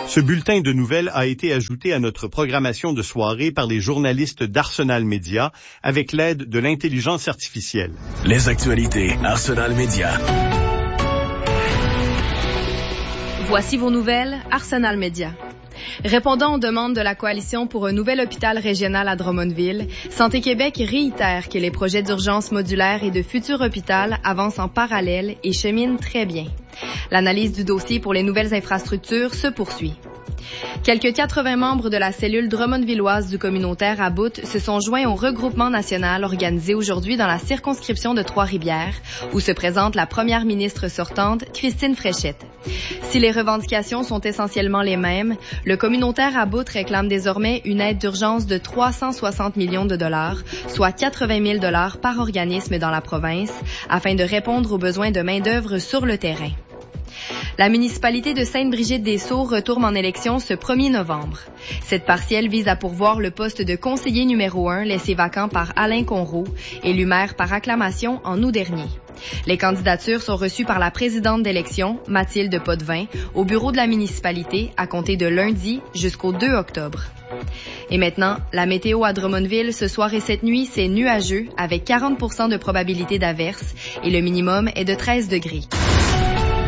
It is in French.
Ce bulletin de nouvelles a été ajouté à notre programmation de soirée par les journalistes d'Arsenal Média avec l'aide de l'intelligence artificielle. Les actualités Arsenal Média. Voici vos nouvelles Arsenal Média. Répondant aux demandes de la Coalition pour un nouvel hôpital régional à Drummondville, Santé Québec réitère que les projets d'urgence modulaire et de futur hôpital avancent en parallèle et cheminent très bien. L'analyse du dossier pour les nouvelles infrastructures se poursuit. Quelques 80 membres de la cellule drummondvilloise du communautaire à Bout se sont joints au regroupement national organisé aujourd'hui dans la circonscription de Trois-Rivières, où se présente la première ministre sortante, Christine Fréchette. Si les revendications sont essentiellement les mêmes, le communautaire à Bout réclame désormais une aide d'urgence de 360 millions de dollars, soit 80 000 $ par organisme dans la province, afin de répondre aux besoins de main-d'œuvre sur le terrain. La municipalité de Sainte-Brigitte-des-Sceaux retourne en élection ce 1er novembre. Cette partielle vise à pourvoir le poste de conseiller numéro 1 laissé vacant par Alain Conroux, élu maire par acclamation en août dernier. Les candidatures sont reçues par la présidente d'élection, Mathilde Potvin, au bureau de la municipalité à compter de lundi jusqu'au 2 octobre. Et maintenant, la météo à Drummondville ce soir et cette nuit, c'est nuageux avec 40% de probabilité d'averse et le minimum est de 13 degrés.